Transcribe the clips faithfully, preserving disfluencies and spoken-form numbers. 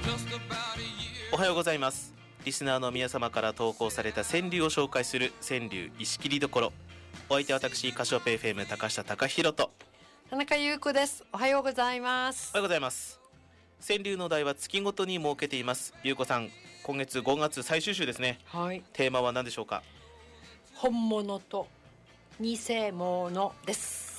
おはようございます。リスナーの皆様から投稿された川柳を紹介する川柳石切りどころ。お相手は私カシオペイ エフエム 高下貴弘と田中優子です。おはようございます。 おはようございます。川柳の題は月ごとに設けています。優子さん、今月ごがつ最終週ですね。 はい。 テーマは何でしょうか？ 本物と偽物です。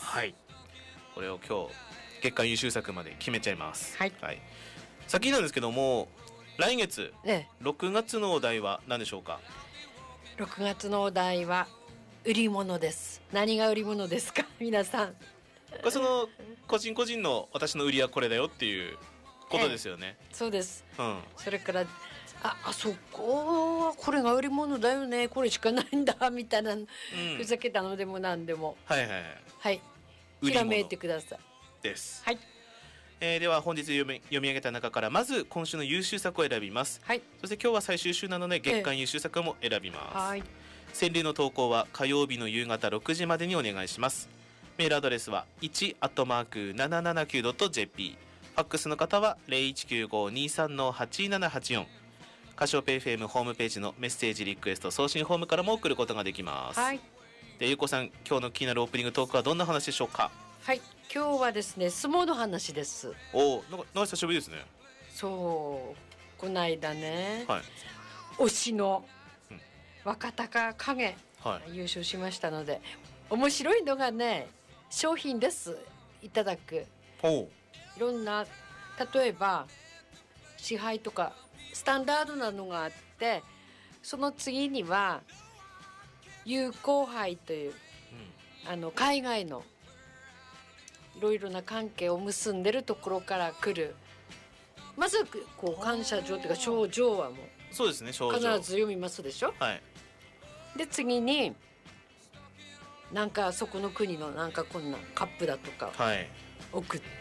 はい、これを今日月間優秀作まで決めちゃいます。 はい、 はい、先なんですけども、来月、 ええ、 ろくがつのお題は何でしょうか？ ろくがつのお題は売り物です。何が売り物ですか皆さん。 これその個人個人の私の売りはこれだよっていうことですよね。 ええ、そうです、 うん、 それからああそこはこれが売り物だよね、これしかないんだみたいな、うん、ふざけたのでも何でも、 はいはいはい、 はい、ひらめいてくださいです。 はい、 えー、では本日読み、読み上げた中からまず今週の優秀作を選びます。 はい、 そして今日は最終週なので月間優秀作も選びます。 はい、 川柳の投稿は火曜日の夕方ろくじまでにお願いします。メールアドレスはいち アットマーク ななななきゅう ドット ジェーピー、 ファックスの方は ゼロいちきゅうご にさん はちななはちよん、カシオペイ エフエム ホームページのメッセージリクエスト送信フォームからも送ることができます。 はい、 で、ゆうこさん、今日の気になるオープニングトークはどんな話でしょうか？ はい、今日はですね、相撲の話です。 おお、なんか久しぶりですね。 そう、こないだね、 はい、 推しの若隆景、 はい、 優勝しましたので、面白いのがね、商品です。いただくおいろんな、例えば支配とかスタンダードなのがあって、その次には友好杯という、うん、あの海外のいろいろな関係を結んでるところから来る、まずこう感謝状というか賞状はもうそうですね、賞状必ず読みますでしょ。 はい、 で次になんかそこの国のなんかこんなカップだとか送って、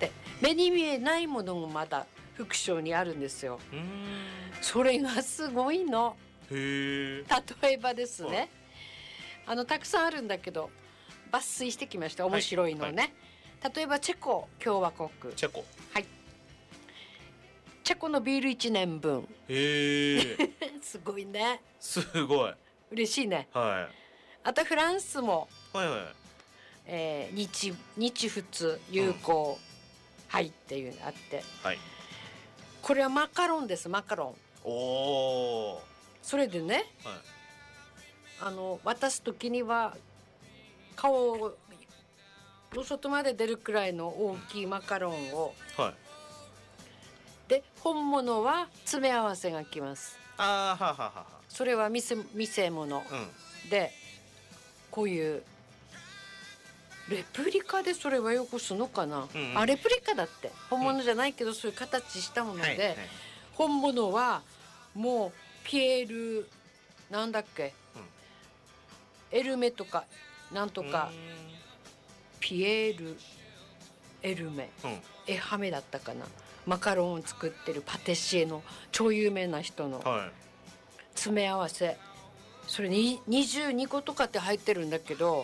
はい、目に見えないものもまだ副賞にあるんですよ。うーん、それがすごいの。 へー、例えばですね、はい、あのたくさんあるんだけど抜粋してきました。面白いのね、はいはい、例えばチェコ共和国、 チェコ、 はい、チェコのビールいちねんぶん。 へーすごいね。 すごい嬉しいね。 はい。 あとフランスも、 はいはい、 えー、日日仏友好杯っていうのがあって、 うん、はい、 これはマカロンです。マカロン。 おー、 それでね、はい、あの渡す時には顔の外まで出るくらいの大きいマカロンを、はい、で本物は詰め合わせがきます。 あーはははは、 それは見せ、見せ物、うん、でこういうレプリカでそれはよくするのかな、うんうん、あレプリカだって本物じゃないけど、うん、そういう形したもので、はいはい、本物はもうピエールなんだっけ、うん、エルメとかなんとかピエールエルメ、うん、エハメだったかな、マカロンを作ってるパティシエの超有名な人の詰め合わせ、はい、それににじゅうにことかって入ってるんだけど、うん、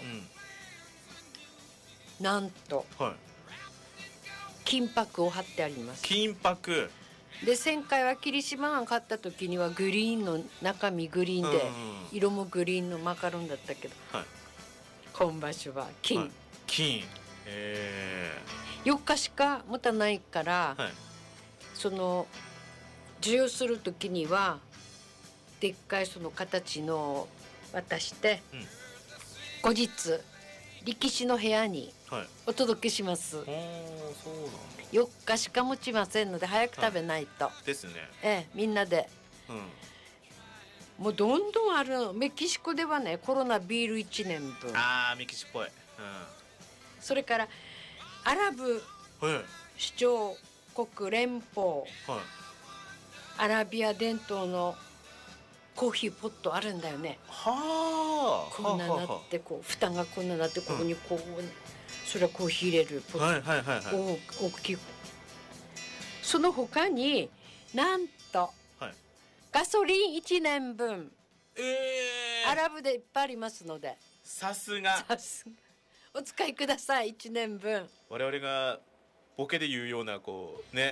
なんと、はい、金箔を貼ってあります。 金箔で前回は霧島が買った時にはグリーンの中身グリーンで、うん、色もグリーンのマカロンだったけど、はい、今場所は金、はい、 金、えー、よっかしか持たないから、はい、その授与する時にはでっかいその形の渡して、うん、後日力士の部屋にお届けします、はい、そうなんだ。よっかしか持ちませんので早く食べないと、はい、 ですね、 ええ、みんなで、うん、もうどんどんある。メキシコではねコロナビールいちねんぶん、 あーメキシコっぽい、うん、 それからアラブ首長国連邦、はい、アラビア伝統のコーヒーポットあるんだよね。はあ、こんななってこう蓋がこんななってここにこう、うん、それはコーヒー入れるポット、はいはいはいはい、大きい。その他になんと、はい、ガソリンいちねんぶん、えー、アラブでいっぱいありますので、 さすがさすがお使いください。いちねんぶん。 我々がボケで言うようなこうね、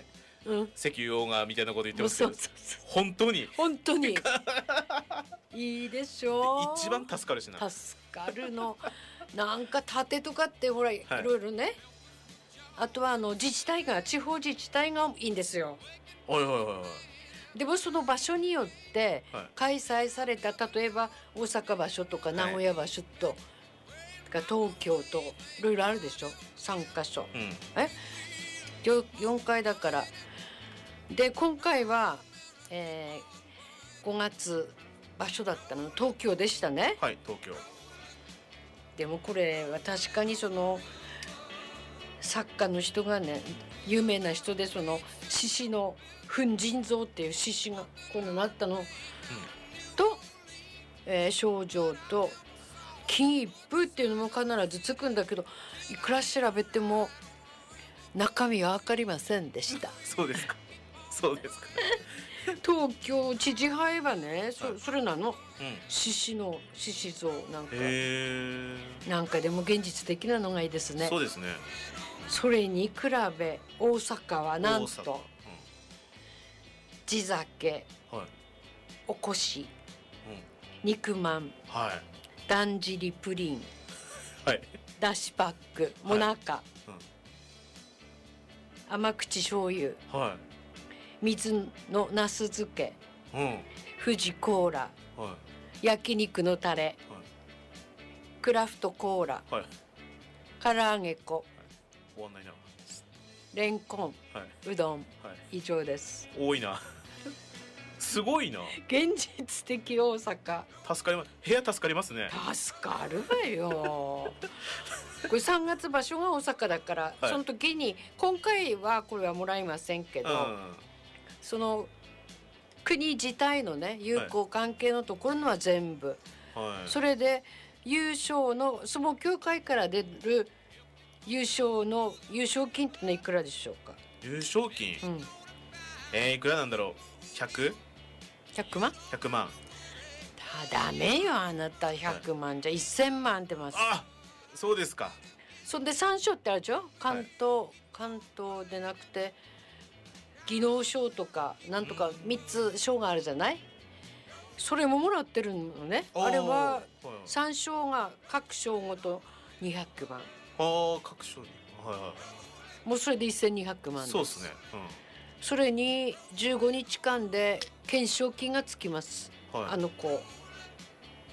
うん、 石油王がみたいなこと言ってますけど、 そうそうそう本当に本当にいいでしょう。 一番助かるしな。 助かるの。なんか盾とかってほら、はい、いろいろね。あとはあの自治体が地方自治体がいいんですよ。 はいはいはいはい。 でもその場所によって開催された、例えば大阪場所とか名古屋場所と、はい、東京といろいろあるでしょ、さんかしょ、うん、えよんかいだから。で今回は、えー、ごがつ場所だったの東京でしたね。 はい、東京。 でもこれは確かにその作家の人がね、有名な人で、その獅子の奮陣像っていう獅子がこうなったの、うん、と、えー、賞状と金一封っていうのも必ずつくんだけど、いくら調べても中身は分かりませんでした。 そうですか。そうですか。 東京知事杯はね、そ, それなの、獅子、うん、の獅子像なんか、なんかでも現実的なのがいいですね。 そうですね。 それに比べ大阪はなんと、うん、地酒、はい、おこし、うん、肉まん、はい、だんじりプリン、はい、だしパック、もなか、はいうん、甘口醤油、はい、水のなす漬け、うん、富士コーラ、はい、焼肉のタレ、はい、クラフトコーラ、はい、唐揚げ粉、はい、終わんないな。レンコン、はい、うどん、はい、以上です。 多いな。すごいな。 現実的大阪。 助かります。部屋助かりますね。 助かるわよ。これさんがつ場所が大阪だから、はい、その時に今回はこれはもらいませんけど、うん、その国自体のね友好関係のところのは全部、はい、それで優勝の相撲協会から出る優勝の優勝金ってのはいくらでしょうか。 優勝金、うん、えー、いくらなんだろう。 ひゃく? ひゃくまん?ひゃくまん。ダメよあなた。ひゃくまんじゃ、はい、せんまんってます。 あ、そうですか。 そんでさん賞ってあるでしょ。関東、はい、関東でなくて技能賞とかなんとかみっつ賞があるじゃない。それももらってるのね。あれはさん賞が各賞ごとにひゃくまん。 ああ、各賞に、はいはい。 もうそれでせんにひゃくまんです。 そうですね、うん、 それにじゅうごにちかんで懸賞金がつきます、はい、あの子